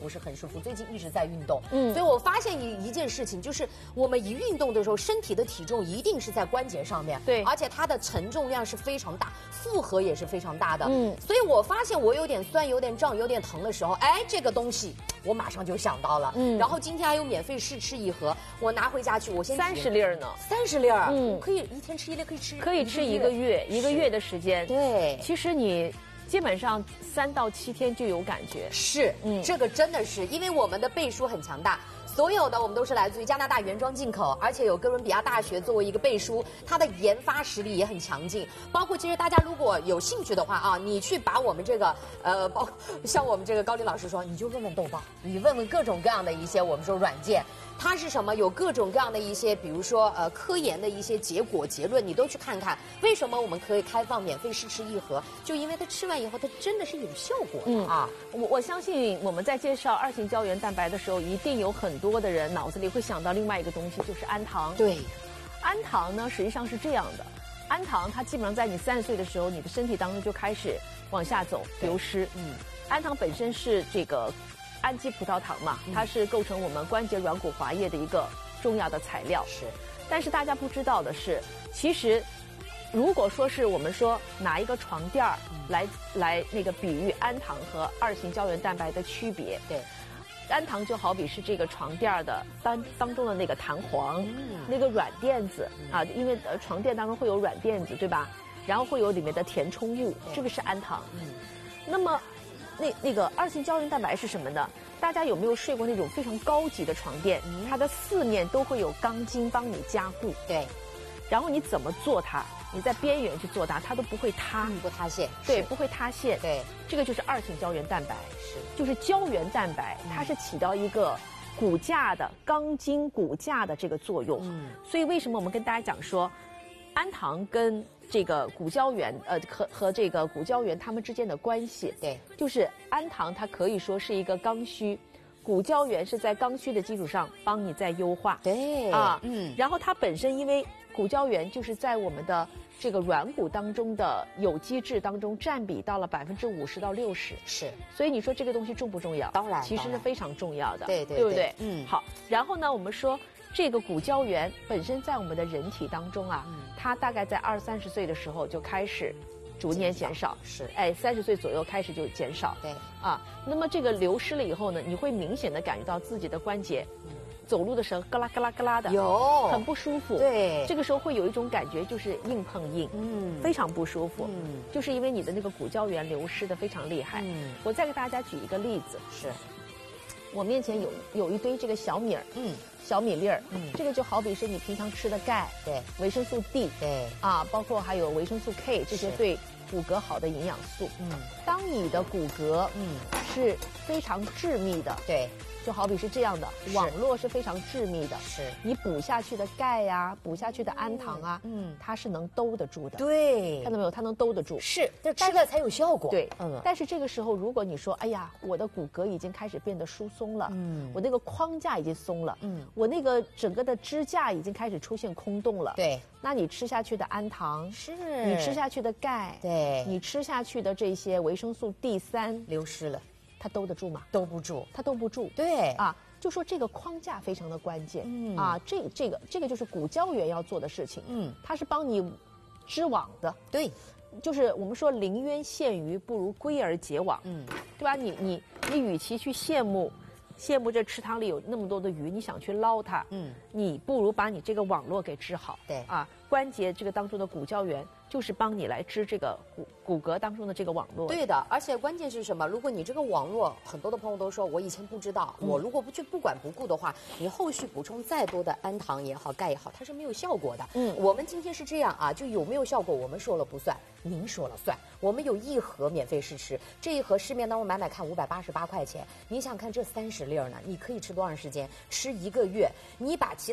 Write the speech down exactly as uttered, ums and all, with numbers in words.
是很舒服，最近一直在运动，嗯，所以我发现一一件事情，就是我们一运动的时候，身体的体重一定是在关节上面， 对， 而且它的承重量是非常大，负荷也是非常大的，嗯，所以我发现我有点酸、有点胀、有点疼的时候，哎，这个东西我马上就想到了，嗯，然后今天还有免费试吃一盒，我拿回家去，我先三十粒儿呢， 三十粒儿，嗯，可以一天吃一粒，可以吃， 可以吃一个月，一个月的时间， 对， 其实你。基本上三到七天就有感觉， 是，嗯，这个真的是，因为我们的背书很强大，所有的我们都是来自于加拿大原装进口，而且有哥伦比亚大学作为一个背书，它的研发实力也很强劲。包括其实大家如果有兴趣的话啊，你去把我们这个呃，包像我们这个高丽老师说，你就问问豆瓣，你问问各种各样的一些我们说软件。它是什么？有各种各样的一些，比如说呃科研的一些结果结论，你都去看看。为什么我们可以开放免费试吃一盒？就因为它吃完以后，它真的是有效果的、嗯、啊！ 我我相信我们在介绍二型胶原蛋白的时候，一定有很多的人脑子里会想到另外一个东西，就是氨糖。 对， 氨糖呢实际上是这样的，氨糖它基本上在你三十岁的时候，你的身体当中就开始往下走流失。嗯，氨糖本身是这个。氨基葡萄糖嘛，它是构成我们关节软骨滑液的一个重要的材料。 是， 但是大家不知道的是，其实如果说是我们说拿一个床垫儿来、嗯、来那个比喻氨糖和二型胶原蛋白的区别， 对， 氨糖就好比是这个床垫的当当中的那个弹簧，嗯、那个软垫子、嗯、啊，因为呃床垫当中会有软垫子，对吧？然后会有里面的填充物，这个是氨糖。嗯，那么。那那个二型胶原蛋白是什么呢？大家有没有睡过那种非常高级的床垫？嗯、它的四面都会有钢筋帮你加固。 对。 然后你怎么做它？你在边缘去做它，它都不会塌， 嗯、不塌陷。 对，不会塌陷。 对， 这个就是二型胶原蛋白。 是。 就是胶原蛋白，它是起到一个骨架的钢筋骨架的这个作用。嗯。所以为什么我们跟大家讲说，氨糖跟这个骨胶原，呃，和和这个骨胶原它们之间的关系， 对， 就是氨糖它可以说是一个刚需，骨胶原是在刚需的基础上帮你再优化， 对啊，嗯，然后它本身因为骨胶原就是在我们的这个软骨当中的有机质当中占比到了百分之五十到六十， 是， 所以你说这个东西重不重要？ 当然， 其实是非常重要的， 对对， 对不对？ 嗯， 好，然后呢，我们说。这个骨胶原本身在我们的人体当中啊，嗯、它大概在二三十岁的时候就开始逐年减少， 是， 哎，三十岁左右开始就减少， 对， 啊，那么这个流失了以后呢，你会明显的感觉到自己的关节，嗯、走路的时候咯啦咯啦咯啦的， 有， 很不舒服， 对， 这个时候会有一种感觉就是硬碰硬，嗯，非常不舒服，嗯，就是因为你的那个骨胶原流失的非常厉害，嗯，我再给大家举一个例子， 是。 我面前有有一堆这个小米儿，嗯，小米粒儿，嗯，这个就好比是你平常吃的钙， 对， 维生素 D， 对， 啊，包括还有维生素 K 这些对骨骼好的营养素，嗯，当你的骨骼，嗯，是非常致密的， 对。 就好比是这样的，网络是非常致密的， 是你补下去的钙呀、啊，补下去的氨糖啊，嗯，它是能兜得住的。 对， 看到没有？它能兜得住。 是，这吃了才有效果。 对，嗯。但是这个时候，如果你说，哎呀，我的骨骼已经开始变得疏松了，嗯，我那个框架已经松了，嗯，我那个整个的支架已经开始出现空洞了， 对， 那你吃下去的氨糖， 是你吃下去的钙， 对， 你吃下去的这些维生素 D 三流失了。 它兜得住吗？ 兜不住， 它兜不住。 对啊，就说这个框架非常的关键。嗯啊，这这个这个就是骨胶原要做的事情。嗯，它是帮你织网的。 对， 就是我们说临渊羡鱼，不如归而结网。嗯，对吧？你你你，与其去羡慕。羡慕这池塘里有那么多的鱼，你想去捞它，嗯，你不如把你这个网络给织好。 对啊，关节这个当中的骨胶原就是帮你来织这个骨骨骼当中的这个网络。 对的，而且关键是什么？如果你这个网络，很多的朋友都说我以前不知道，嗯、我如果不去不管不顾的话，你后续补充再多的氨糖也好、钙也好，它是没有效果的。嗯，我们今天是这样啊，就有没有效果，我们说了不算，您说了算。我们有一盒免费试吃，这一盒市面当中买买看五百八十八块钱，你想看这三十粒呢，你可以吃多长时间？吃一个月，你把其